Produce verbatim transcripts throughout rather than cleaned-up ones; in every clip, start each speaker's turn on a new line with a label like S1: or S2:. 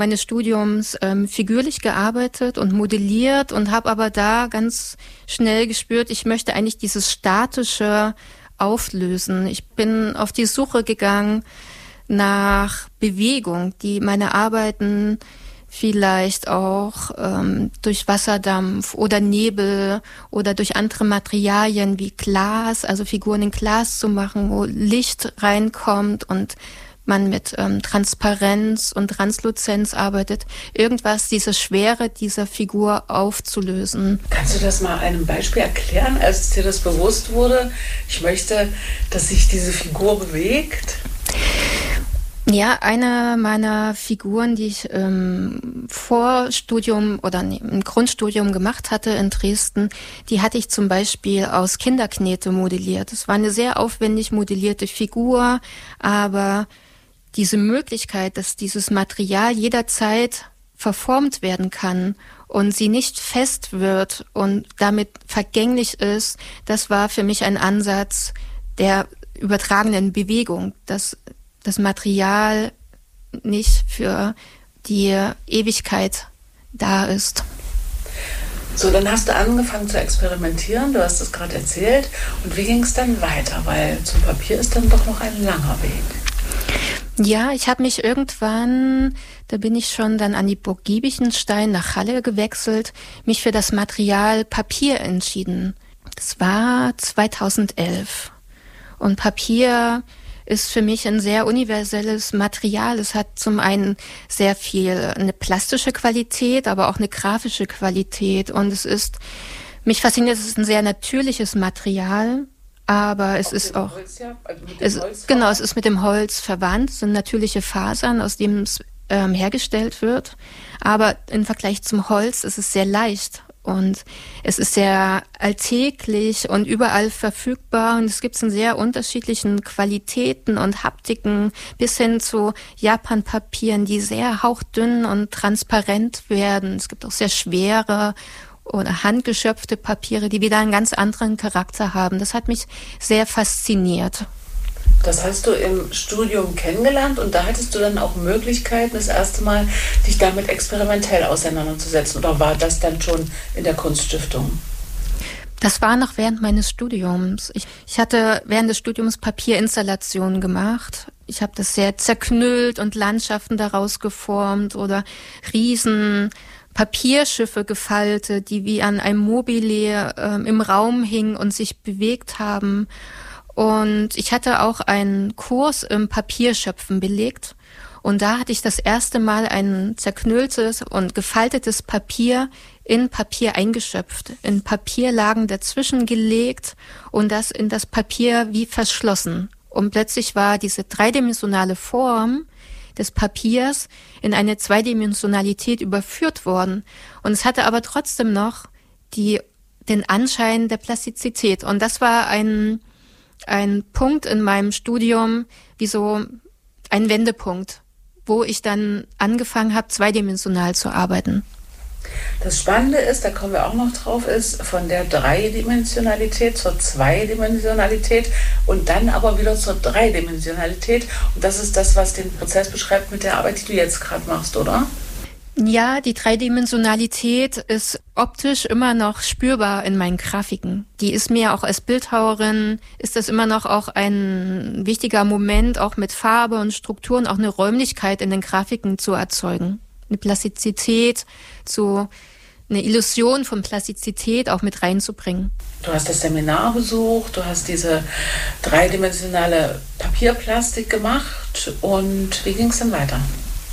S1: meines Studiums ähm, figürlich gearbeitet und modelliert und habe aber da ganz schnell gespürt, ich möchte eigentlich dieses Statische auflösen. Ich bin auf die Suche gegangen nach Bewegung, die meine Arbeiten vielleicht auch ähm, durch Wasserdampf oder Nebel oder durch andere Materialien wie Glas, also Figuren in Glas zu machen, wo Licht reinkommt und man mit ähm, Transparenz und Transluzenz arbeitet, irgendwas, diese Schwere dieser Figur aufzulösen.
S2: Kannst du das mal einem Beispiel erklären, als dir das bewusst wurde? Ich möchte, dass sich diese Figur bewegt.
S1: Ja, eine meiner Figuren, die ich ähm, vor Studium oder nee, im Grundstudium gemacht hatte in Dresden, die hatte ich zum Beispiel aus Kinderknete modelliert. Es war eine sehr aufwendig modellierte Figur, aber diese Möglichkeit, dass dieses Material jederzeit verformt werden kann und sie nicht fest wird und damit vergänglich ist, das war für mich ein Ansatz der übertragenen Bewegung, dass das Material nicht für die Ewigkeit da ist.
S2: So, dann hast du angefangen zu experimentieren, du hast es gerade erzählt. Und wie ging es dann weiter? Weil zum Papier ist dann doch noch ein langer Weg.
S1: Ja, ich habe mich irgendwann, da bin ich schon dann an die Burg Giebichenstein nach Halle gewechselt, mich für das Material Papier entschieden. Das war zweitausendelf. Und Papier ist für mich ein sehr universelles Material. Es hat zum einen sehr viel eine plastische Qualität, aber auch eine grafische Qualität. Und es ist, mich fasziniert, es ist ein sehr natürliches Material, aber es ist auch, es, genau, es ist mit dem Holz verwandt. Es sind natürliche Fasern, aus denen es ähm, hergestellt wird. Aber im Vergleich zum Holz ist es sehr leicht. Und es ist sehr alltäglich und überall verfügbar und es gibt es in sehr unterschiedlichen Qualitäten und Haptiken bis hin zu Japanpapieren, die sehr hauchdünn und transparent werden. Es gibt auch sehr schwere oder handgeschöpfte Papiere, die wieder einen ganz anderen Charakter haben. Das hat mich sehr fasziniert.
S2: Das hast du im Studium kennengelernt und da hattest du dann auch Möglichkeiten, das erste Mal dich damit experimentell auseinanderzusetzen. Oder war das dann schon in der Kunststiftung?
S1: Das war noch während meines Studiums. Ich, ich hatte während des Studiums Papierinstallationen gemacht. Ich habe das sehr zerknüllt und Landschaften daraus geformt oder riesen Papierschiffe gefaltet, die wie an einem Mobile äh, im Raum hingen und sich bewegt haben. Und ich hatte auch einen Kurs im Papierschöpfen belegt. Und da hatte ich das erste Mal ein zerknülltes und gefaltetes Papier in Papier eingeschöpft, in Papierlagen dazwischen gelegt und das in das Papier wie verschlossen. Und plötzlich war diese dreidimensionale Form des Papiers in eine Zweidimensionalität überführt worden. Und es hatte aber trotzdem noch die, den Anschein der Plastizität. Und das war ein ein Punkt in meinem Studium, wie so ein Wendepunkt, wo ich dann angefangen habe, zweidimensional zu arbeiten.
S2: Das Spannende ist, da kommen wir auch noch drauf, ist von der Dreidimensionalität zur Zweidimensionalität und dann aber wieder zur Dreidimensionalität. Und das ist das, was den Prozess beschreibt mit der Arbeit, die du jetzt gerade machst, oder?
S1: Ja, die Dreidimensionalität ist optisch immer noch spürbar in meinen Grafiken. Die ist mir auch als Bildhauerin, ist das immer noch auch ein wichtiger Moment, auch mit Farbe und Strukturen, auch eine Räumlichkeit in den Grafiken zu erzeugen. Eine Plastizität, zu, eine Illusion von Plastizität auch mit reinzubringen.
S2: Du hast das Seminar besucht, du hast diese dreidimensionale Papierplastik gemacht und wie ging es dann weiter?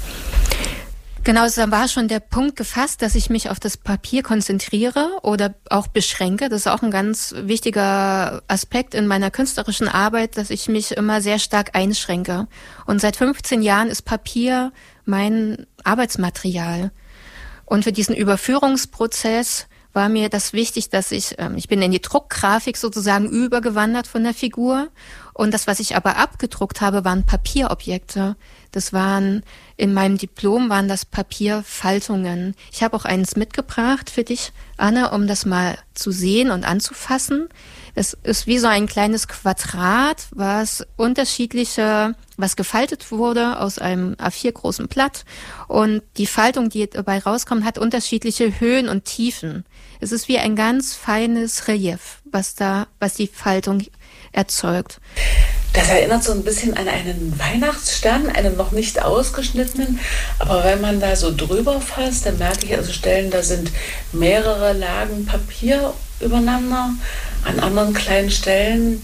S1: Genau, da war schon der Punkt gefasst, dass ich mich auf das Papier konzentriere oder auch beschränke. Das ist auch ein ganz wichtiger Aspekt in meiner künstlerischen Arbeit, dass ich mich immer sehr stark einschränke. Und seit fünfzehn Jahren ist Papier mein Arbeitsmaterial. Und für diesen Überführungsprozess war mir das wichtig, dass ich, ähm, ich bin in die Druckgrafik sozusagen übergewandert von der Figur Und das, was ich aber abgedruckt habe, waren Papierobjekte. Das waren, in meinem Diplom waren das Papierfaltungen. Ich habe auch eins mitgebracht für dich, Anne, um das mal zu sehen und anzufassen. Es ist wie so ein kleines Quadrat, was unterschiedliche, was gefaltet wurde aus einem A vier großen Blatt. Und die Faltung, die dabei rauskommt, hat unterschiedliche Höhen und Tiefen. Es ist wie ein ganz feines Relief, was da, was die Faltung erzeugt.
S2: Das erinnert so ein bisschen an einen Weihnachtsstern, einen noch nicht ausgeschnittenen. Aber wenn man da so drüber fasst, dann merke ich also Stellen, da sind mehrere Lagen Papier übereinander. An anderen kleinen Stellen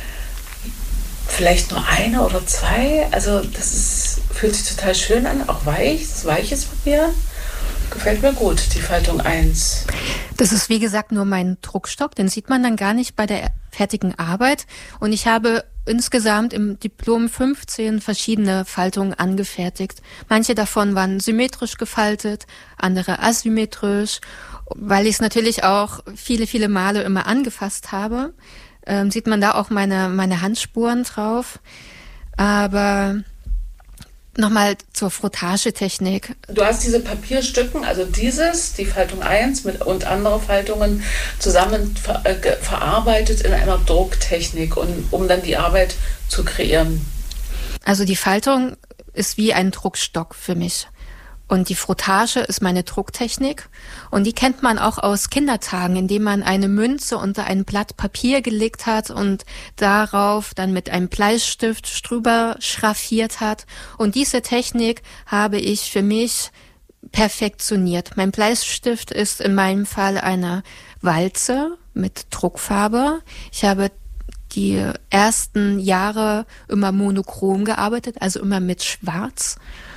S2: vielleicht nur eine oder zwei. Also das ist, fühlt sich total schön an, auch weich, das ist weiches Papier. Gefällt mir gut, die Faltung eins.
S1: Das ist wie gesagt nur mein Druckstock, den sieht man dann gar nicht bei der fertigen Arbeit. Und ich habe insgesamt im Diplom fünfzehn verschiedene Faltungen angefertigt. Manche davon waren symmetrisch gefaltet, andere asymmetrisch. Weil ich es natürlich auch viele, viele Male immer angefasst habe, ähm, sieht man da auch meine, meine Handspuren drauf. Aber nochmal zur Frottagetechnik.
S2: Du hast diese Papierstücken, also dieses, die Faltung eins mit, und andere Faltungen zusammen ver, äh, verarbeitet in einer Drucktechnik, und, um dann die Arbeit zu kreieren.
S1: Also die Faltung ist wie ein Druckstock für mich. Und die Frottage ist meine Drucktechnik. Und die kennt man auch aus Kindertagen, indem man eine Münze unter ein Blatt Papier gelegt hat und darauf dann mit einem Bleistift drüber schraffiert hat. Und diese Technik habe ich für mich perfektioniert. Mein Bleistift ist in meinem Fall eine Walze mit Druckfarbe. Ich habe die ersten Jahre immer monochrom gearbeitet, also immer mit Schwarz.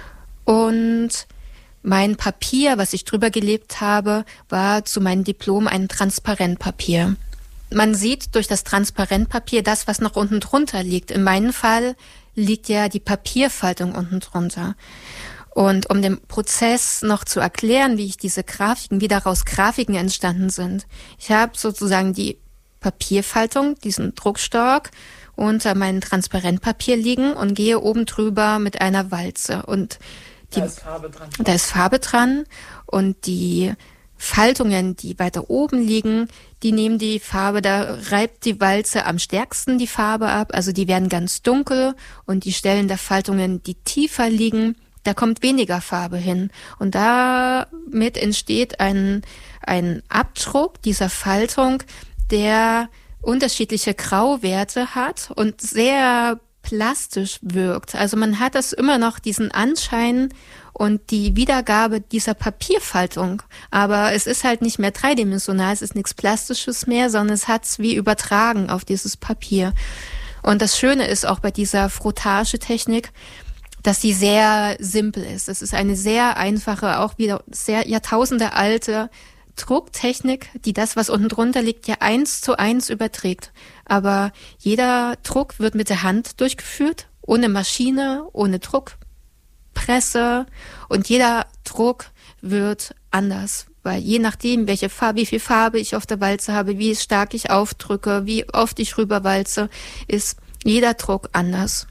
S1: Und mein Papier, was ich drüber gelebt habe, war zu meinem Diplom ein Transparentpapier. Man sieht durch das Transparentpapier das, was noch unten drunter liegt. In meinem Fall liegt ja die Papierfaltung unten drunter. Und um den Prozess noch zu erklären, wie ich diese Grafiken, wie daraus Grafiken entstanden sind. Ich habe sozusagen die Papierfaltung, diesen Druckstock, unter meinem Transparentpapier liegen und gehe oben drüber mit einer Walze. Und die,
S2: da ist Farbe dran.
S1: Da ist Farbe dran und die Faltungen, die weiter oben liegen, die nehmen die Farbe, da reibt die Walze am stärksten die Farbe ab, also die werden ganz dunkel, und die Stellen der Faltungen, die tiefer liegen, da kommt weniger Farbe hin. Und damit entsteht ein, ein Abdruck dieser Faltung, der unterschiedliche Grauwerte hat und sehr plastisch wirkt. Also man hat das immer noch, diesen Anschein und die Wiedergabe dieser Papierfaltung. Aber es ist halt nicht mehr dreidimensional, es ist nichts Plastisches mehr, sondern es hat es wie übertragen auf dieses Papier. Und das Schöne ist auch bei dieser Frottagetechnik, dass sie sehr simpel ist. Es ist eine sehr einfache, auch wieder sehr Jahrtausende alte Drucktechnik, die das, was unten drunter liegt, ja eins zu eins überträgt. Aber jeder Druck wird mit der Hand durchgeführt, ohne Maschine, ohne Druckpresse, und jeder Druck wird anders, weil je nachdem, welche Farbe, wie viel Farbe ich auf der Walze habe, wie stark ich aufdrücke, wie oft ich rüberwalze, ist jeder Druck anders.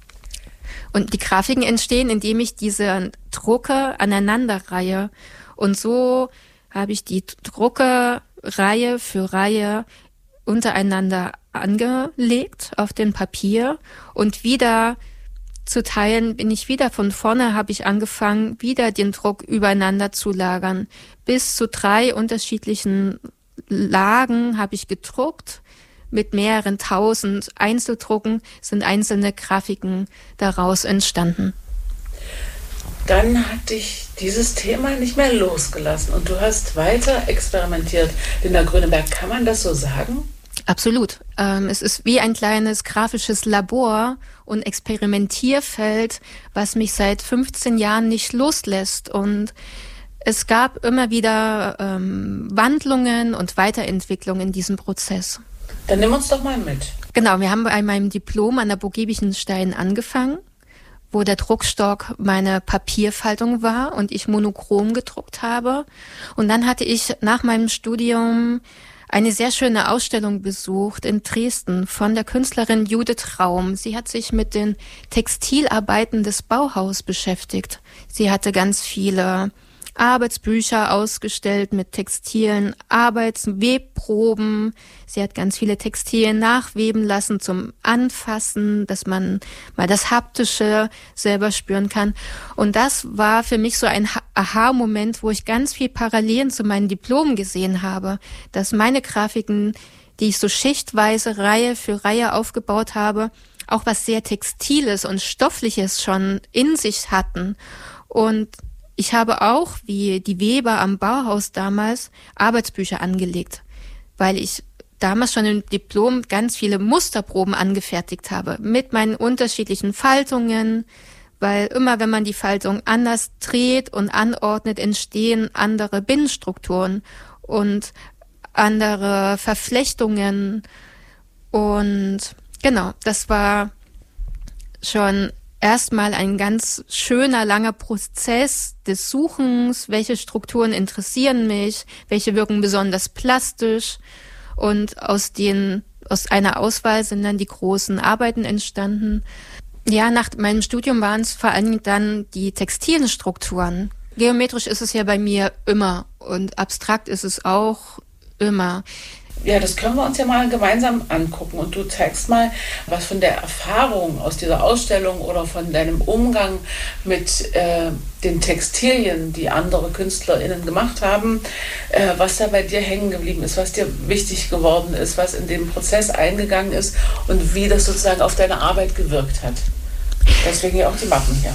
S1: Und die Grafiken entstehen, indem ich diese Drucke aneinanderreihe, und so habe ich die Drucke Reihe für Reihe untereinander angelegt auf dem Papier, und wieder zu teilen bin ich wieder von vorne, habe ich angefangen, wieder den Druck übereinander zu lagern. Bis zu drei unterschiedlichen Lagen habe ich gedruckt. Mit mehreren tausend Einzeldrucken sind einzelne Grafiken daraus entstanden.
S2: Dann hat dich dieses Thema nicht mehr losgelassen und du hast weiter experimentiert. Linda Gröneberg, kann man das so sagen?
S1: Absolut. Ähm, es ist wie ein kleines grafisches Labor und Experimentierfeld, was mich seit fünfzehn Jahren nicht loslässt. Und es gab immer wieder ähm, Wandlungen und Weiterentwicklungen in diesem Prozess.
S2: Dann nimm uns doch mal mit.
S1: Genau, wir haben bei meinem Diplom an der Burg Giebichenstein angefangen, wo der Druckstock meine Papierfaltung war und ich monochrom gedruckt habe. Und dann hatte ich nach meinem Studium eine sehr schöne Ausstellung besucht in Dresden von der Künstlerin Judith Raum. Sie hat sich mit den Textilarbeiten des Bauhaus beschäftigt. Sie hatte ganz viele Arbeitsbücher ausgestellt mit textilen Arbeitswebproben. Sie hat ganz viele Textilien nachweben lassen zum Anfassen, dass man mal das Haptische selber spüren kann. Und das war für mich so ein Aha-Moment, wo ich ganz viel Parallelen zu meinen Diplomen gesehen habe, dass meine Grafiken, die ich so schichtweise Reihe für Reihe aufgebaut habe, auch was sehr Textiles und Stoffliches schon in sich hatten. Und ich habe auch, wie die Weber am Bauhaus damals, Arbeitsbücher angelegt, weil ich damals schon im Diplom ganz viele Musterproben angefertigt habe mit meinen unterschiedlichen Faltungen, weil immer, wenn man die Faltung anders dreht und anordnet, entstehen andere Binnenstrukturen und andere Verflechtungen. Und genau, das war schon erstmal ein ganz schöner, langer Prozess des Suchens, welche Strukturen interessieren mich, welche wirken besonders plastisch. Und aus den, aus einer Auswahl sind dann die großen Arbeiten entstanden. Ja, nach meinem Studium waren es vor allem dann die textilen Strukturen. Geometrisch ist es ja bei mir immer und abstrakt ist es auch immer.
S2: Ja, das können wir uns ja mal gemeinsam angucken und du zeigst mal, was von der Erfahrung aus dieser Ausstellung oder von deinem Umgang mit äh, den Textilien, die andere KünstlerInnen gemacht haben, äh, was da bei dir hängen geblieben ist, was dir wichtig geworden ist, was in den Prozess eingegangen ist und wie das sozusagen auf deine Arbeit gewirkt hat. Deswegen ja auch die Mappen hier.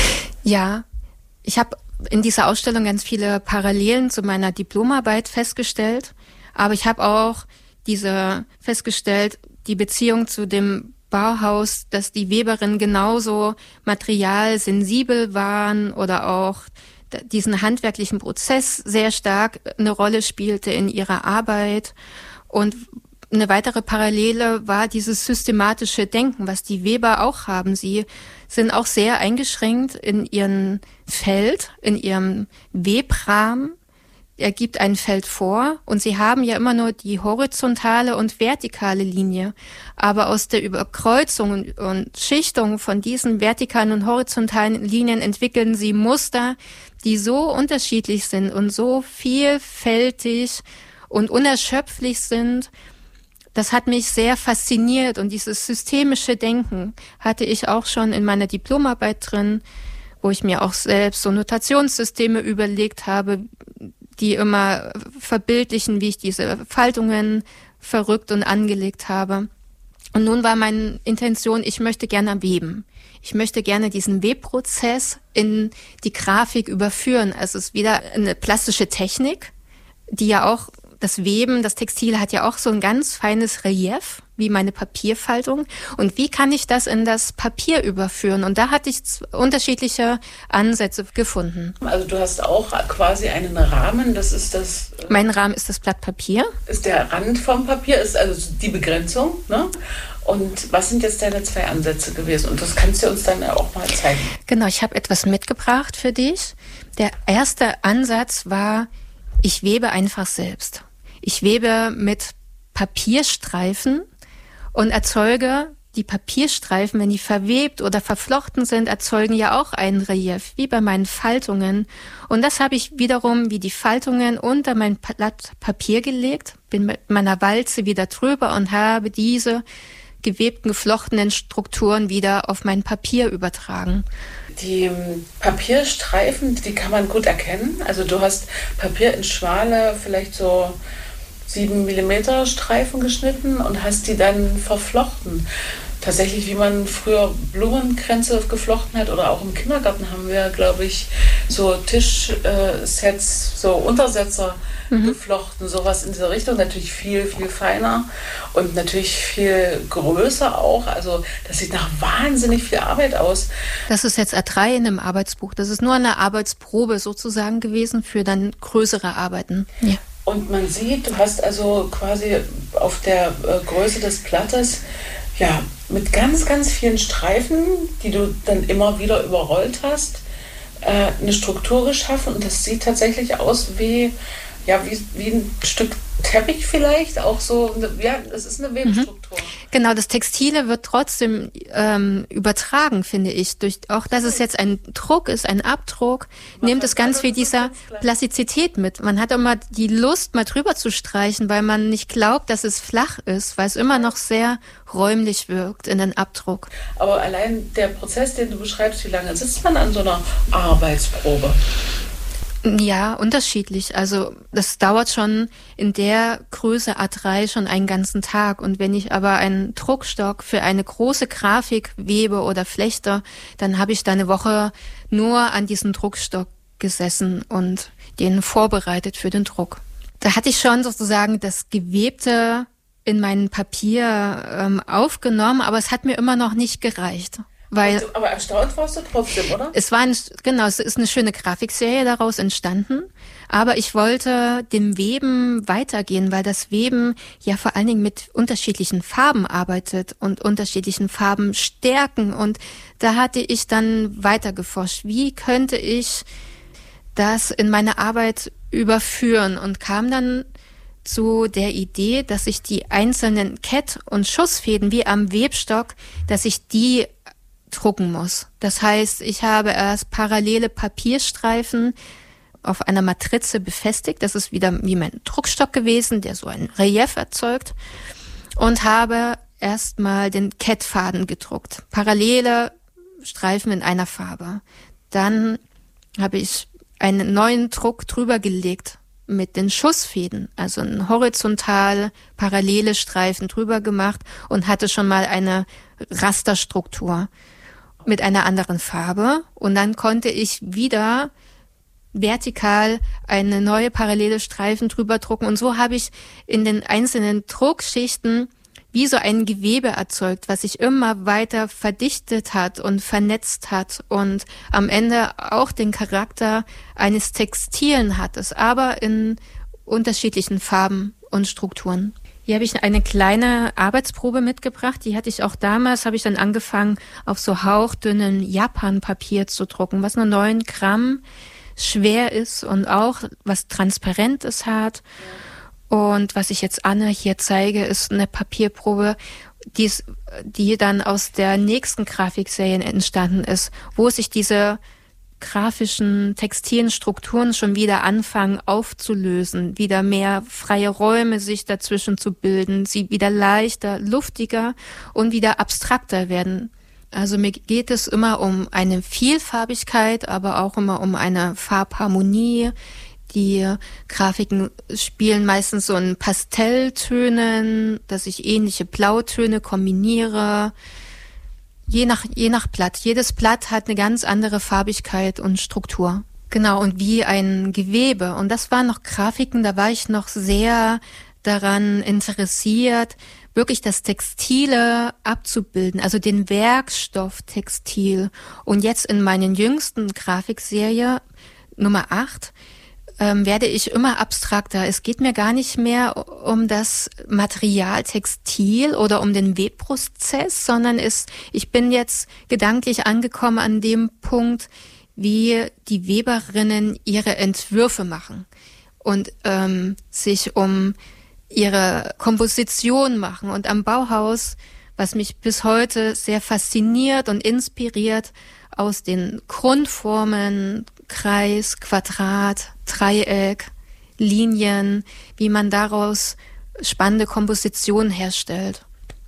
S1: Ja, ich habe in dieser Ausstellung ganz viele Parallelen zu meiner Diplomarbeit festgestellt. Aber ich habe auch diese festgestellt, die Beziehung zu dem Bauhaus, dass die Weberinnen genauso materialsensibel waren oder auch diesen handwerklichen Prozess sehr stark eine Rolle spielte in ihrer Arbeit. Und eine weitere Parallele war dieses systematische Denken, was die Weber auch haben. Sie sind auch sehr eingeschränkt in ihrem Feld, in ihrem Webrahmen. Er gibt ein Feld vor und sie haben ja immer nur die horizontale und vertikale Linie. Aber aus der Überkreuzung und Schichtung von diesen vertikalen und horizontalen Linien entwickeln sie Muster, die so unterschiedlich sind und so vielfältig und unerschöpflich sind. Das hat mich sehr fasziniert und dieses systemische Denken hatte ich auch schon in meiner Diplomarbeit drin, wo ich mir auch selbst so Notationssysteme überlegt habe, die immer verbildlichen, wie ich diese Faltungen verrückt und angelegt habe. Und nun war meine Intention, ich möchte gerne weben. Ich möchte gerne diesen Webprozess in die Grafik überführen. Also es ist wieder eine plastische Technik, die ja auch, das Weben, das Textil hat ja auch so ein ganz feines Relief, wie meine Papierfaltung. Und wie kann ich das in das Papier überführen? Und da hatte ich unterschiedliche Ansätze gefunden.
S2: Also du hast auch quasi einen Rahmen, das ist das...
S1: Mein Rahmen ist das Blatt Papier.
S2: Ist der Rand vom Papier, ist also die Begrenzung, ne? Und was sind jetzt deine zwei Ansätze gewesen? Und das kannst du uns dann auch mal zeigen.
S1: Genau, ich habe etwas mitgebracht für dich. Der erste Ansatz war, ich webe einfach selbst. Ich webe mit Papierstreifen und erzeuge die Papierstreifen, wenn die verwebt oder verflochten sind, erzeugen ja auch ein Relief, wie bei meinen Faltungen. Und das habe ich wiederum wie die Faltungen unter mein Blatt Papier gelegt, bin mit meiner Walze wieder drüber und habe diese gewebten, geflochtenen Strukturen wieder auf mein Papier übertragen.
S2: Die Papierstreifen, die kann man gut erkennen. Also du hast Papier in schmale, vielleicht so sieben Millimeter Streifen geschnitten und hast die dann verflochten. Tatsächlich, wie man früher Blumenkränze geflochten hat oder auch im Kindergarten haben wir, glaube ich, so Tischsets, so Untersetzer mhm. geflochten, sowas in dieser Richtung. Natürlich viel, viel feiner und natürlich viel größer auch. Also das sieht nach wahnsinnig viel Arbeit aus.
S1: Das ist jetzt A drei in einem Arbeitsbuch. Das ist nur eine Arbeitsprobe sozusagen gewesen für dann größere Arbeiten. Ja.
S2: Und man sieht, du hast also quasi auf der äh, Größe des Blattes, ja, mit ganz, ganz vielen Streifen, die du dann immer wieder überrollt hast, äh, eine Struktur geschaffen. Und das sieht tatsächlich aus wie, Ja, wie, wie ein Stück Teppich vielleicht, auch so, ja, es ist eine Webstruktur.
S1: Genau, das Textile wird trotzdem ähm, übertragen, finde ich. Durch, auch dass es jetzt ein Druck ist, ein Abdruck, man nimmt es ganz viel dieser Plastizität mit. Man hat immer die Lust, mal drüber zu streichen, weil man nicht glaubt, dass es flach ist, weil es immer noch sehr räumlich wirkt in den Abdruck.
S2: Aber allein der Prozess, den du beschreibst, wie lange sitzt man an so einer Arbeitsprobe?
S1: Ja, unterschiedlich. Also das dauert schon in der Größe A drei schon einen ganzen Tag. Und wenn ich aber einen Druckstock für eine große Grafik webe oder flechte, dann habe ich da eine Woche nur an diesem Druckstock gesessen und den vorbereitet für den Druck. Da hatte ich schon sozusagen das Gewebte in mein Papier ähm, aufgenommen, aber es hat mir immer noch nicht gereicht. Weil
S2: du, aber erstaunt warst du trotzdem, oder?
S1: Es war ein, genau, es ist eine schöne Grafikserie daraus entstanden, aber ich wollte dem Weben weitergehen, weil das Weben ja vor allen Dingen mit unterschiedlichen Farben arbeitet und unterschiedlichen Farben stärken, und da hatte ich dann weiter geforscht, wie könnte ich das in meine Arbeit überführen, und kam dann zu der Idee, dass ich die einzelnen Kett- und Schussfäden wie am Webstock, dass ich die drucken muss. Das heißt, ich habe erst parallele Papierstreifen auf einer Matrize befestigt. Das ist wieder wie mein Druckstock gewesen, der so ein Relief erzeugt. Und habe erstmal den Kettfaden gedruckt. Parallele Streifen in einer Farbe. Dann habe ich einen neuen Druck drüber gelegt mit den Schussfäden, also ein horizontal parallele Streifen drüber gemacht und hatte schon mal eine Rasterstruktur mit einer anderen Farbe, und dann konnte ich wieder vertikal eine neue parallele Streifen drüber drucken, und so habe ich in den einzelnen Druckschichten wie so ein Gewebe erzeugt, was sich immer weiter verdichtet hat und vernetzt hat und am Ende auch den Charakter eines Textilen hat es, aber in unterschiedlichen Farben und Strukturen. Hier habe ich eine kleine Arbeitsprobe mitgebracht, die hatte ich auch damals, habe ich dann angefangen, auf so hauchdünnen Japan-Papier zu drucken, was nur neun Gramm schwer ist und auch was Transparentes hat. Und was ich jetzt Anne hier zeige, ist eine Papierprobe, die, ist, die dann aus der nächsten Grafikserie entstanden ist, wo sich diese grafischen textilen Strukturen schon wieder anfangen aufzulösen, wieder mehr freie Räume sich dazwischen zu bilden, sie wieder leichter, luftiger und wieder abstrakter werden. Also mir geht es immer um eine Vielfarbigkeit, aber auch immer um eine Farbharmonie. Die Grafiken spielen meistens so in Pastelltönen, dass ich ähnliche Blautöne kombiniere. Je nach, je nach Blatt. Jedes Blatt hat eine ganz andere Farbigkeit und Struktur. Genau, und wie ein Gewebe. Und das waren noch Grafiken, da war ich noch sehr daran interessiert, wirklich das Textile abzubilden, also den Werkstoff Textil. Und jetzt in meinen jüngsten Grafikserie, Nummer acht, ähm, werde ich immer abstrakter. Es geht mir gar nicht mehr um das Material Textil oder um den Webprozess, sondern es, ich bin jetzt gedanklich angekommen an dem Punkt, wie die Weberinnen ihre Entwürfe machen und ähm, sich um ihre Komposition machen. Und am Bauhaus, was mich bis heute sehr fasziniert und inspiriert, aus den Grundformen Kreis, Quadrat, Dreieck, Linien, wie man daraus spannende Kompositionen herstellt.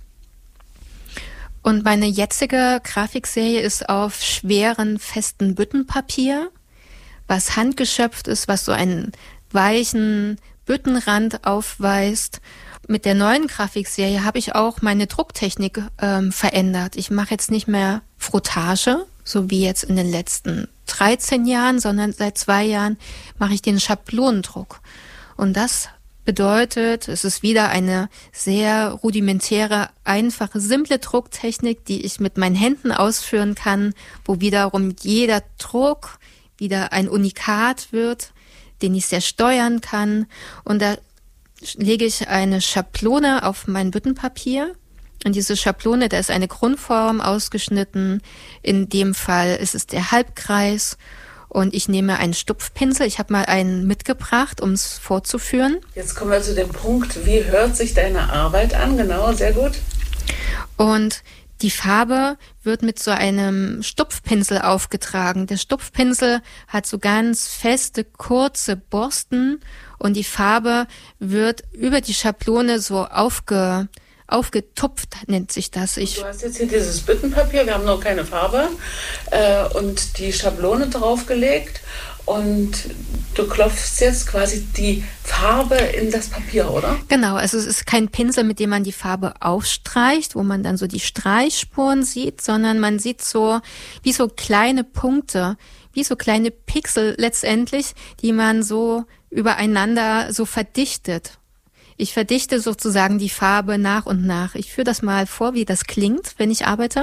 S1: Und meine jetzige Grafikserie ist auf schweren, festen Büttenpapier, was handgeschöpft ist, was so einen weichen Büttenrand aufweist. Mit der neuen Grafikserie habe ich auch meine Drucktechnik ähm, verändert. Ich mache jetzt nicht mehr Frottage, so wie jetzt in den letzten dreizehn Jahren, sondern seit zwei Jahren mache ich den Schablonendruck. Und das bedeutet, es ist wieder eine sehr rudimentäre, einfache, simple Drucktechnik, die ich mit meinen Händen ausführen kann, wo wiederum jeder Druck wieder ein Unikat wird, den ich sehr steuern kann. Und da lege ich eine Schablone auf mein Büttenpapier. Und diese Schablone, da ist eine Grundform ausgeschnitten. In dem Fall ist es der Halbkreis. Und ich nehme einen Stupfpinsel. Ich habe mal einen mitgebracht, um es vorzuführen.
S2: Jetzt kommen wir zu dem Punkt, wie hört sich deine Arbeit an? Genau, sehr gut.
S1: Und die Farbe wird mit so einem Stupfpinsel aufgetragen. Der Stupfpinsel hat so ganz feste, kurze Borsten und die Farbe wird über die Schablone so aufge, aufgetupft, nennt sich das. Ich
S2: du hast jetzt hier dieses Büttenpapier, wir haben noch keine Farbe, äh, und die Schablone draufgelegt. Und du klopfst jetzt quasi die Farbe in das Papier, oder?
S1: Genau, also es ist kein Pinsel, mit dem man die Farbe aufstreicht, wo man dann so die Streichspuren sieht, sondern man sieht so wie so kleine Punkte, wie so kleine Pixel letztendlich, die man so übereinander so verdichtet. Ich verdichte sozusagen die Farbe nach und nach. Ich führe das mal vor, wie das klingt, wenn ich arbeite.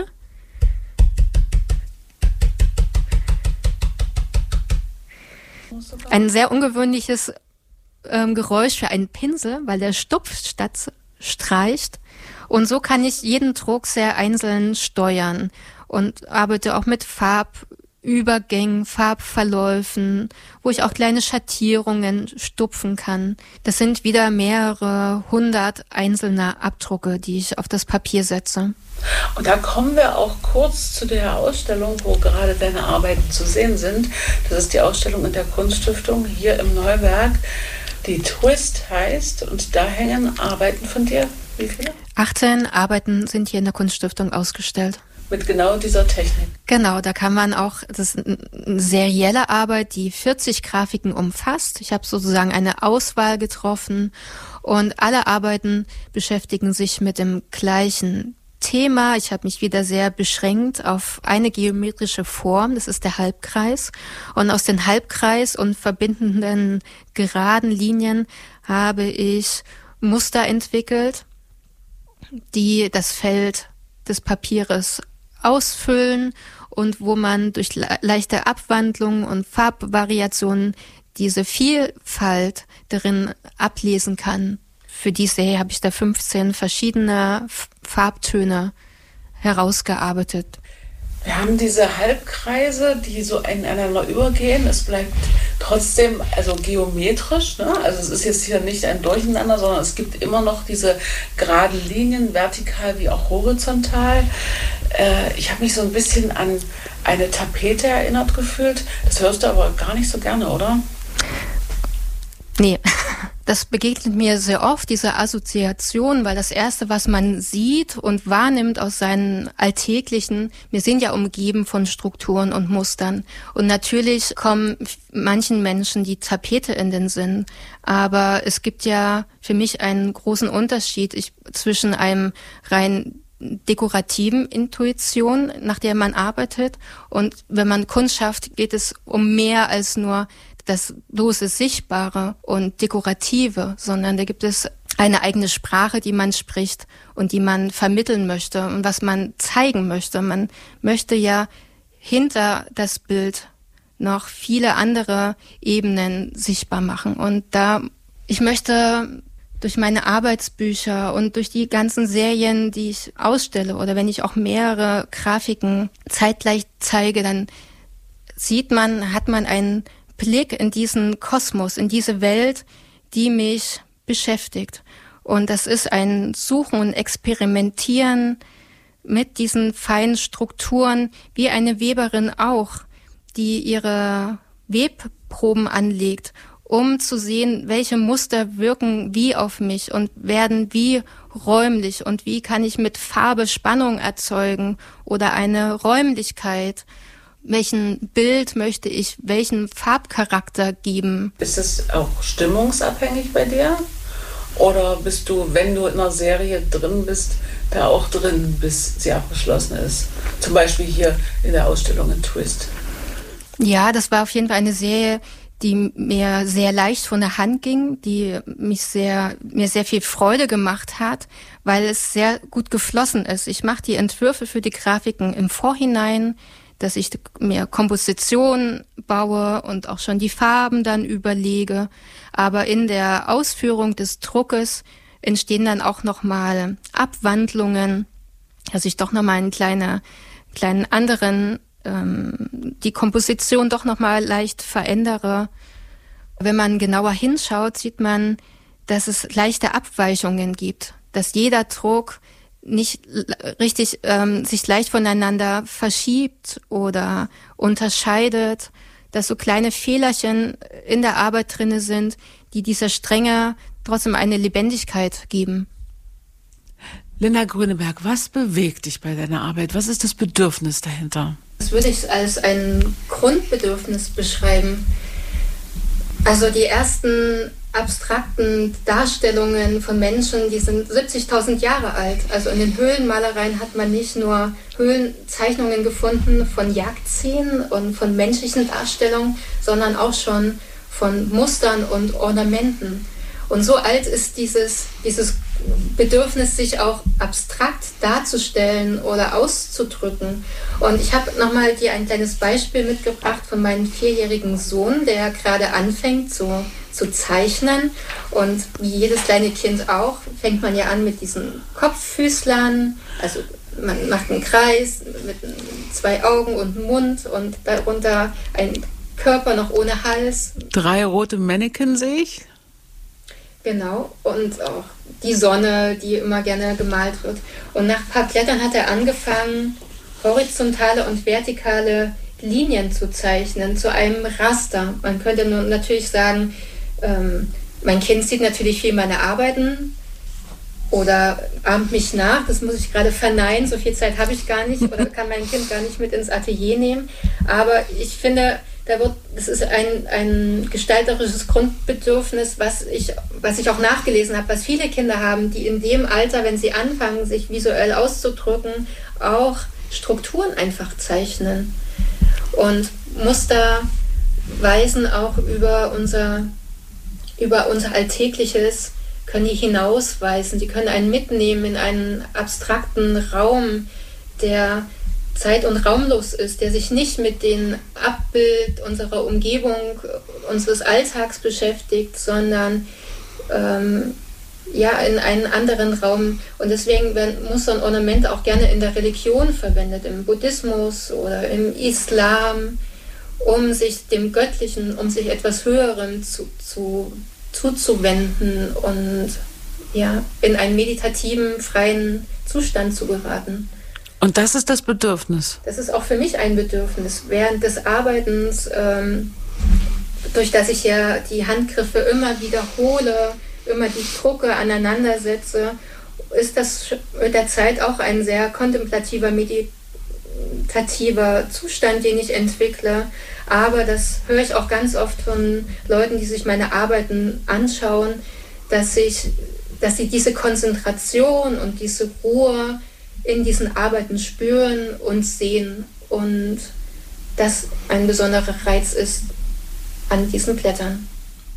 S1: Ein sehr ungewöhnliches ähm, Geräusch für einen Pinsel, weil der Stupf statt streicht. Und so kann ich jeden Druck sehr einzeln steuern und arbeite auch mit Farbübergängen, Farbverläufen, wo ich auch kleine Schattierungen stupfen kann. Das sind wieder mehrere hundert einzelner Abdrucke, die ich auf das Papier setze.
S2: Und da kommen wir auch kurz zu der Ausstellung, wo gerade deine Arbeiten zu sehen sind. Das ist die Ausstellung in der Kunststiftung hier im Neuwerk, die Twist heißt. Und da hängen Arbeiten von dir. Wie viele?
S1: achtzehn Arbeiten sind hier in der Kunststiftung ausgestellt.
S2: Mit genau dieser Technik.
S1: Genau, da kann man auch, das ist eine serielle Arbeit, die vierzig Grafiken umfasst. Ich habe sozusagen eine Auswahl getroffen und alle Arbeiten beschäftigen sich mit dem gleichen Thema. Ich habe mich wieder sehr beschränkt auf eine geometrische Form, das ist der Halbkreis. Und aus dem Halbkreis und verbindenden geraden Linien habe ich Muster entwickelt, die das Feld des Papieres ausfüllen und wo man durch le- leichte Abwandlungen und Farbvariationen diese Vielfalt darin ablesen kann. Für die Serie habe ich da fünfzehn verschiedene F- Farbtöne herausgearbeitet.
S2: Wir haben diese Halbkreise, die so ineinander übergehen. Es bleibt trotzdem also geometrisch, ne? Also es ist jetzt hier nicht ein Durcheinander, sondern es gibt immer noch diese geraden Linien, vertikal wie auch horizontal. Äh, ich habe mich so ein bisschen an eine Tapete erinnert gefühlt. Das hörst du aber gar nicht so gerne, oder?
S1: Nee, das begegnet mir sehr oft, diese Assoziation, weil das Erste, was man sieht und wahrnimmt aus seinen alltäglichen, wir sind ja umgeben von Strukturen und Mustern. Und natürlich kommen manchen Menschen die Tapete in den Sinn. Aber es gibt ja für mich einen großen Unterschied ich, zwischen einem rein dekorativen Intuition, nach der man arbeitet. Und wenn man Kunst schafft, geht es um mehr als nur das bloße Sichtbare und Dekorative, sondern da gibt es eine eigene Sprache, die man spricht und die man vermitteln möchte und was man zeigen möchte. Man möchte ja hinter das Bild noch viele andere Ebenen sichtbar machen. Und da, ich möchte durch meine Arbeitsbücher und durch die ganzen Serien, die ich ausstelle oder wenn ich auch mehrere Grafiken zeitgleich zeige, dann sieht man, hat man einen Blick in diesen Kosmos, in diese Welt, die mich beschäftigt. Und das ist ein Suchen und Experimentieren mit diesen feinen Strukturen, wie eine Weberin auch, die ihre Webproben anlegt, um zu sehen, welche Muster wirken wie auf mich und werden wie räumlich und wie kann ich mit Farbe Spannung erzeugen oder eine Räumlichkeit. Welchen Bild möchte ich, welchen Farbcharakter geben?
S2: Ist es auch stimmungsabhängig bei dir? Oder bist du, wenn du in einer Serie drin bist, da auch drin, bis sie abgeschlossen ist? Zum Beispiel hier in der Ausstellung in Twist.
S1: Ja, das war auf jeden Fall eine Serie, die mir sehr leicht von der Hand ging, die mich sehr, mir sehr viel Freude gemacht hat, weil es sehr gut geflossen ist. Ich mache die Entwürfe für die Grafiken im Vorhinein, dass ich mir Komposition baue und auch schon die Farben dann überlege. Aber in der Ausführung des Druckes entstehen dann auch nochmal Abwandlungen, dass ich doch nochmal einen kleinen, kleinen anderen ähm, die Komposition doch nochmal leicht verändere. Wenn man genauer hinschaut, sieht man, dass es leichte Abweichungen gibt, dass jeder Druck nicht richtig ähm, sich leicht voneinander verschiebt oder unterscheidet, dass so kleine Fehlerchen in der Arbeit drinne sind, die dieser Strenge trotzdem eine Lebendigkeit geben.
S3: Linda Grüneberg, was bewegt dich bei deiner Arbeit? Was ist das Bedürfnis dahinter?
S1: Das würde ich als ein Grundbedürfnis beschreiben. Also die ersten abstrakten Darstellungen von Menschen, die sind siebzigtausend Jahre alt. Also in den Höhlenmalereien hat man nicht nur Höhlenzeichnungen gefunden von Jagdszenen und von menschlichen Darstellungen, sondern auch schon von Mustern und Ornamenten. Und so alt ist dieses, dieses Bedürfnis, sich auch abstrakt darzustellen oder auszudrücken. Und ich habe nochmal dir ein kleines Beispiel mitgebracht von meinem vierjährigen Sohn, der gerade anfängt zu, zu zeichnen. Und wie jedes kleine Kind auch, fängt man ja an mit diesen Kopffüßlern. Also man macht einen Kreis mit zwei Augen und einem Mund und darunter ein Körper noch ohne Hals.
S3: Drei rote Mannequin sehe ich.
S1: Genau, und auch die Sonne, die immer gerne gemalt wird. Und nach ein paar Blättern hat er angefangen, horizontale und vertikale Linien zu zeichnen, zu einem Raster. Man könnte nun natürlich sagen, ähm, mein Kind sieht natürlich viel meine Arbeiten oder ahmt mich nach. Das muss ich gerade verneinen, so viel Zeit habe ich gar nicht oder kann mein Kind gar nicht mit ins Atelier nehmen. Aber ich finde, da wird, das ist ein, ein gestalterisches Grundbedürfnis, was ich, was ich auch nachgelesen habe, was viele Kinder haben, die in dem Alter, wenn sie anfangen, sich visuell auszudrücken, auch Strukturen einfach zeichnen. Und Muster weisen auch über unser, über unser Alltägliches, können die hinausweisen, die können einen mitnehmen in einen abstrakten Raum, der zeit- und raumlos ist, der sich nicht mit dem Abbild unserer Umgebung, unseres Alltags beschäftigt, sondern ähm, ja, in einen anderen Raum. Und deswegen werden Muster und Ornamente auch gerne in der Religion verwendet, im Buddhismus oder im Islam, um sich dem Göttlichen, um sich etwas Höherem zu, zu, zuzuwenden und ja, in einen meditativen, freien Zustand zu geraten.
S3: Und das ist das Bedürfnis?
S1: Das ist auch für mich ein Bedürfnis. Während des Arbeitens, ähm, durch das ich ja die Handgriffe immer wiederhole, immer die Drucke aneinander setze, ist das mit der Zeit auch ein sehr kontemplativer, meditativer Zustand, den ich entwickle. Aber das höre ich auch ganz oft von Leuten, die sich meine Arbeiten anschauen, dass, ich, dass sie diese Konzentration und diese Ruhe in diesen Arbeiten spüren und sehen und das ein besonderer Reiz ist an diesen Blättern.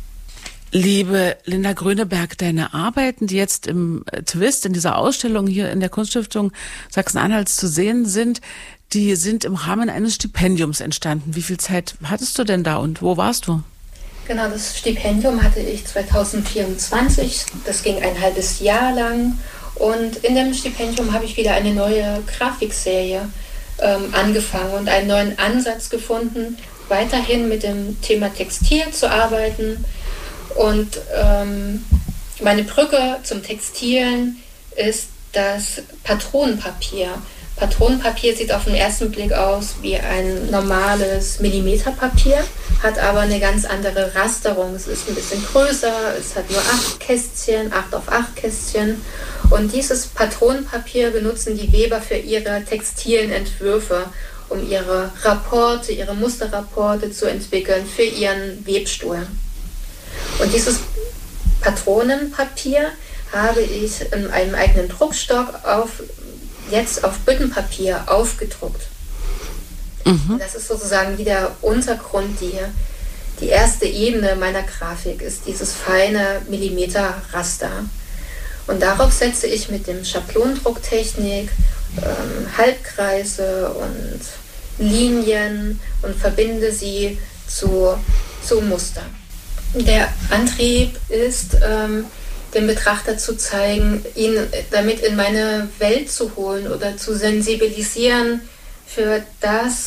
S3: Liebe Linda Grüneberg, deine Arbeiten, die jetzt im Twist, in dieser Ausstellung hier in der Kunststiftung Sachsen-Anhalts zu sehen sind, die sind im Rahmen eines Stipendiums entstanden. Wie viel Zeit hattest du denn da und wo warst du?
S1: Genau, das Stipendium hatte ich zwanzig vierundzwanzig. Das ging ein halbes Jahr lang. Und in dem Stipendium habe ich wieder eine neue Grafikserie ähm, angefangen und einen neuen Ansatz gefunden, weiterhin mit dem Thema Textil zu arbeiten. Und ähm, meine Brücke zum Textilen ist das Patronenpapier. Patronenpapier sieht auf den ersten Blick aus wie ein normales Millimeterpapier, hat aber eine ganz andere Rasterung. Es ist ein bisschen größer, es hat nur acht Kästchen, acht auf acht Kästchen. Und dieses Patronenpapier benutzen die Weber für ihre textilen Entwürfe, um ihre Rapporte, ihre Musterrapporte zu entwickeln für ihren Webstuhl. Und dieses Patronenpapier habe ich in einem eigenen Druckstock auf, jetzt auf Büttenpapier aufgedruckt. Mhm. Das ist sozusagen wie der Untergrund, die, die erste Ebene meiner Grafik ist dieses feine Millimeterraster. Und darauf setze ich mit dem Schablonendrucktechnik ähm, Halbkreise und Linien und verbinde sie zu, zu Mustern. Der Antrieb ist, ähm, dem Betrachter zu zeigen, ihn damit in meine Welt zu holen oder zu sensibilisieren für das,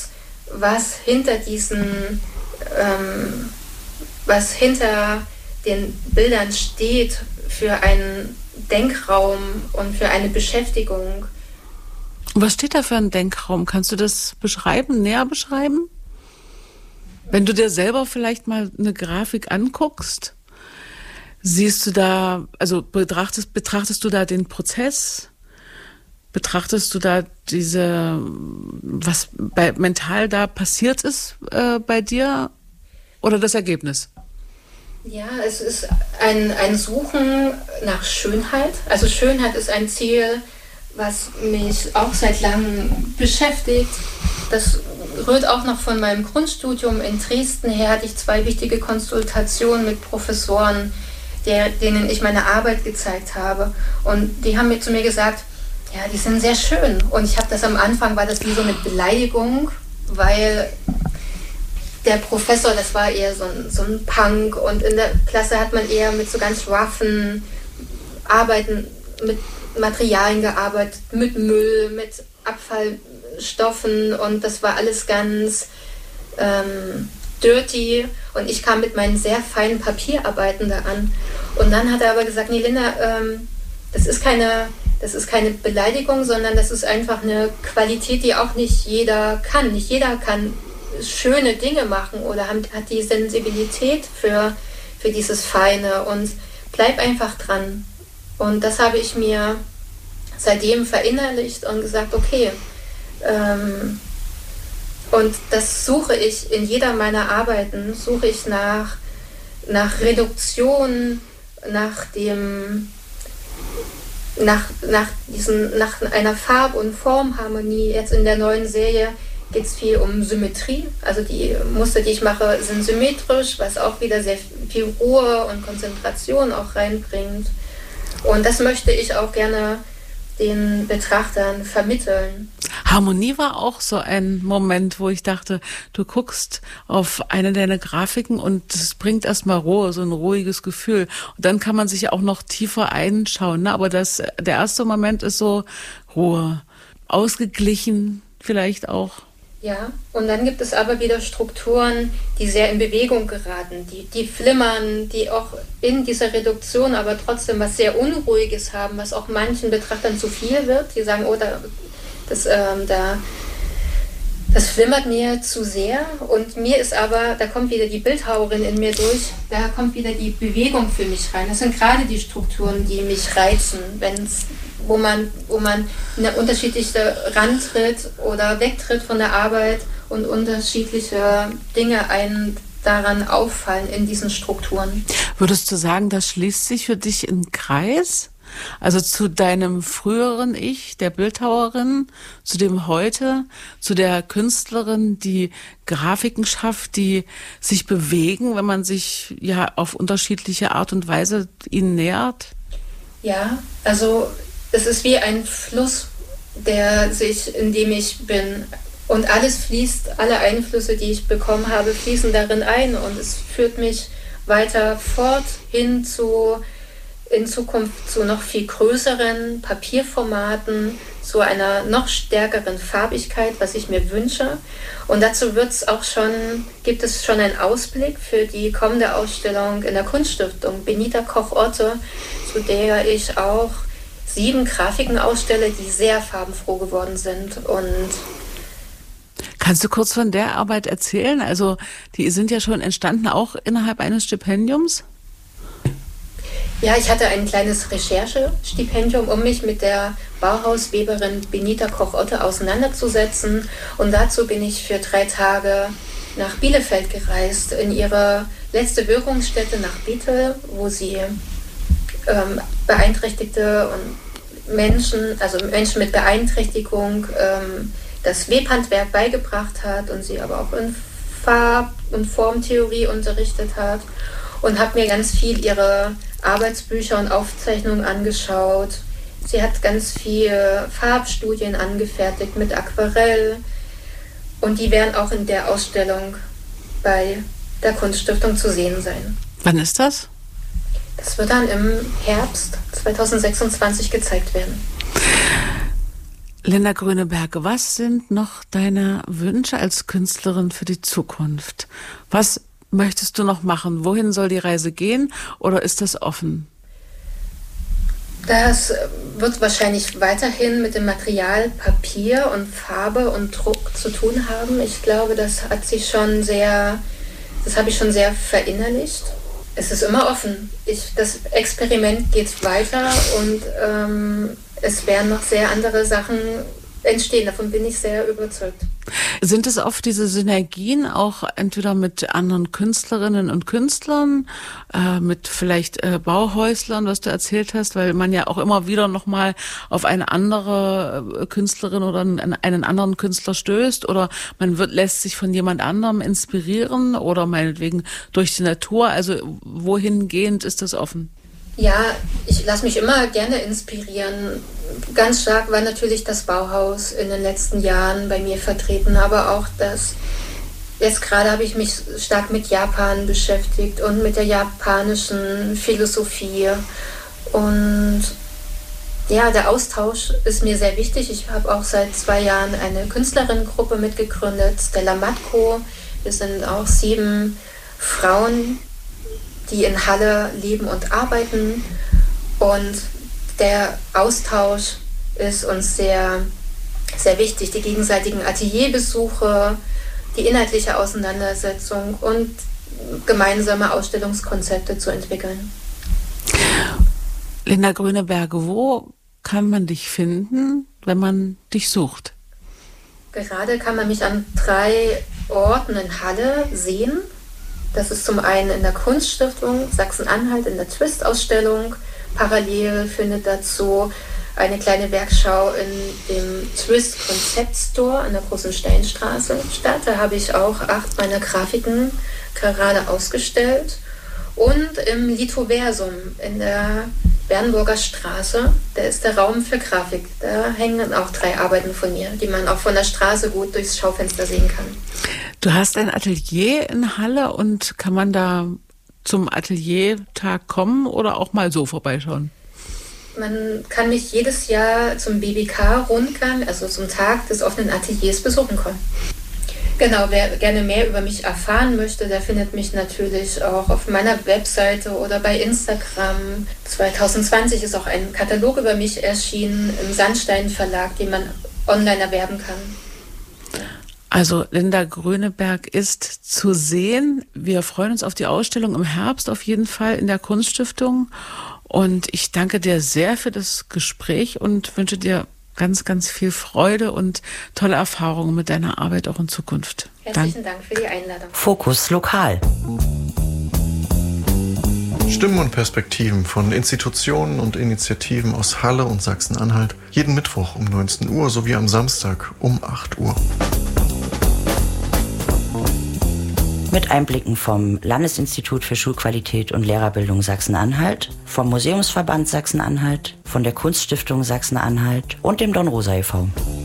S1: was hinter diesen, ähm, was hinter den Bildern steht für einen Denkraum und für eine Beschäftigung.
S3: Was steht da für ein Denkraum? Kannst du das beschreiben, näher beschreiben? Wenn du dir selber vielleicht mal eine Grafik anguckst, siehst du da, also betrachtest, betrachtest du da den Prozess? Betrachtest du da diese, was bei, mental da passiert ist äh, bei dir oder das Ergebnis?
S1: Ja, es ist ein, ein Suchen nach Schönheit. Also Schönheit ist ein Ziel, was mich auch seit langem beschäftigt. Das rührt auch noch von meinem Grundstudium in Dresden her. Hatte ich zwei wichtige Konsultationen mit Professoren, der, denen ich meine Arbeit gezeigt habe. Und die haben mir zu mir gesagt, ja, die sind sehr schön. Und ich habe das am Anfang, war das wie so eine Beleidigung, weil der Professor, das war eher so ein, so ein Punk, und in der Klasse hat man eher mit so ganz roughen Arbeiten, mit Materialien gearbeitet, mit Müll, mit Abfallstoffen, und das war alles ganz ähm, dirty, und ich kam mit meinen sehr feinen Papierarbeiten da an. Und dann hat er aber gesagt, nee, Linda, ähm, das ist keine, das ist keine Beleidigung, sondern das ist einfach eine Qualität, die auch nicht jeder kann. Nicht jeder kann schöne Dinge machen oder hat die Sensibilität für, für dieses Feine, und bleib einfach dran. Und das habe ich mir seitdem verinnerlicht und gesagt, okay, ähm, und das suche ich in jeder meiner Arbeiten, suche ich nach, nach Reduktion, nach dem, nach, nach, diesen, nach einer Farb- und Formharmonie. Jetzt in der neuen Serie geht es viel um Symmetrie. Also die Muster, die ich mache, sind symmetrisch, was auch wieder sehr viel Ruhe und Konzentration auch reinbringt. Und das möchte ich auch gerne den Betrachtern vermitteln.
S3: Harmonie war auch so ein Moment, wo ich dachte, du guckst auf eine deiner Grafiken und es bringt erstmal Ruhe, so ein ruhiges Gefühl. Und dann kann man sich auch noch tiefer einschauen. Ne? Aber das, der erste Moment ist so Ruhe, ausgeglichen vielleicht auch.
S1: Ja, und dann gibt es aber wieder Strukturen, die sehr in Bewegung geraten, die, die flimmern, die auch in dieser Reduktion aber trotzdem was sehr Unruhiges haben, was auch manchen Betrachtern zu viel wird. Die sagen, oh, da, das, ähm, da, das flimmert mir zu sehr. Und mir ist aber, da kommt wieder die Bildhauerin in mir durch, da kommt wieder die Bewegung für mich rein. Das sind gerade die Strukturen, die mich reizen, wenn's wo man, wo man eine unterschiedliche rantritt oder wegtritt von der Arbeit und unterschiedliche Dinge einen daran auffallen in diesen Strukturen.
S3: Würdest du sagen, das schließt sich für dich in Kreis? Also zu deinem früheren Ich, der Bildhauerin, zu dem heute, zu der Künstlerin, die Grafiken schafft, die sich bewegen, wenn man sich ja auf unterschiedliche Art und Weise ihnen nähert?
S1: Ja, also es ist wie ein Fluss, der sich, in dem ich bin. Und alles fließt, alle Einflüsse, die ich bekommen habe, fließen darin ein. Und es führt mich weiter fort hin zu, in Zukunft zu noch viel größeren Papierformaten, zu einer noch stärkeren Farbigkeit, was ich mir wünsche. Und dazu wird's auch schon, gibt es schon einen Ausblick für die kommende Ausstellung in der Kunststiftung Benita Koch-Otte, zu der ich auch sieben Grafiken ausstelle, die sehr farbenfroh geworden sind. Und
S3: kannst du kurz von der Arbeit erzählen? Also die sind ja schon entstanden, auch innerhalb eines Stipendiums?
S1: Ja, ich hatte ein kleines Recherchestipendium, um mich mit der Bauhausweberin Benita Koch-Otte auseinanderzusetzen. Und dazu bin ich für drei Tage nach Bielefeld gereist, in ihre letzte Wirkungsstätte nach Bethel, wo sie ähm, beeinträchtigte und Menschen, also Menschen mit Beeinträchtigung, ähm, das Webhandwerk beigebracht hat und sie aber auch in Farb- und Formtheorie unterrichtet hat, und habe mir ganz viel ihre Arbeitsbücher und Aufzeichnungen angeschaut. Sie hat ganz viele Farbstudien angefertigt mit Aquarell, und die werden auch in der Ausstellung bei der Kunststiftung zu sehen sein.
S3: Wann ist das?
S1: Das wird dann im Herbst zweitausendsechsundzwanzig gezeigt werden.
S3: Linda Gröneberg, was sind noch deine Wünsche als Künstlerin für die Zukunft? Was möchtest du noch machen? Wohin soll die Reise gehen oder ist das offen?
S1: Das wird wahrscheinlich weiterhin mit dem Material Papier und Farbe und Druck zu tun haben. Ich glaube, das hat sich schon sehr, das habe ich schon sehr verinnerlicht. Es ist immer offen. Ich, das Experiment geht weiter und ähm, es werden noch sehr andere Sachen entstehen. Davon bin ich sehr überzeugt.
S3: Sind es oft diese Synergien auch entweder mit anderen Künstlerinnen und Künstlern, äh, mit vielleicht äh, Bauhäuslern, was du erzählt hast, weil man ja auch immer wieder nochmal auf eine andere Künstlerin oder einen, einen anderen Künstler stößt oder man wird, lässt sich von jemand anderem inspirieren oder meinetwegen durch die Natur. Also wohingehend ist das offen?
S1: Ja, ich lasse mich immer gerne inspirieren. Ganz stark war natürlich das Bauhaus in den letzten Jahren bei mir vertreten, aber auch das, jetzt gerade habe ich mich stark mit Japan beschäftigt und mit der japanischen Philosophie. Und ja, der Austausch ist mir sehr wichtig. Ich habe auch seit zwei Jahren eine Künstlerinnengruppe mitgegründet, Stella Matko. Wir sind auch sieben Frauen, die in Halle leben und arbeiten. Und der Austausch ist uns sehr, sehr wichtig. Die gegenseitigen Atelierbesuche, die inhaltliche Auseinandersetzung und gemeinsame Ausstellungskonzepte zu entwickeln.
S3: Linda Gröneberg, wo kann man dich finden, wenn man dich sucht?
S1: Gerade kann man mich an drei Orten in Halle sehen. Das ist zum einen in der Kunststiftung Sachsen-Anhalt in der Twist-Ausstellung. Parallel findet dazu eine kleine Werkschau in dem Twist-Konzept-Store an der Großen Steinstraße statt. Da habe ich auch acht meiner Grafiken gerade ausgestellt. Und im Lithoversum in der Bernburger Straße, da ist der Raum für Grafik. Da hängen auch drei Arbeiten von mir, die man auch von der Straße gut durchs Schaufenster sehen kann.
S3: Du hast ein Atelier in Halle und kann man da zum Ateliertag kommen oder auch mal so vorbeischauen?
S1: Man kann mich jedes Jahr zum B B K-Rundgang, also zum Tag des offenen Ateliers, besuchen kommen. Genau, wer gerne mehr über mich erfahren möchte, der findet mich natürlich auch auf meiner Webseite oder bei Instagram. zwanzig zwanzig ist auch ein Katalog über mich erschienen im Sandstein Verlag, den man online erwerben kann.
S3: Also Linda Gröneberg ist zu sehen. Wir freuen uns auf die Ausstellung im Herbst auf jeden Fall in der Kunststiftung. Und ich danke dir sehr für das Gespräch und wünsche dir ganz, ganz viel Freude und tolle Erfahrungen mit deiner Arbeit auch in Zukunft.
S1: Herzlichen Dank für die Einladung.
S4: Fokus Lokal.
S5: Stimmen und Perspektiven von Institutionen und Initiativen aus Halle und Sachsen-Anhalt. Jeden Mittwoch um neunzehn Uhr sowie am Samstag um acht Uhr.
S4: Mit Einblicken vom Landesinstitut für Schulqualität und Lehrerbildung Sachsen-Anhalt, vom Museumsverband Sachsen-Anhalt, von der Kunststiftung Sachsen-Anhalt und dem Don Rosa e V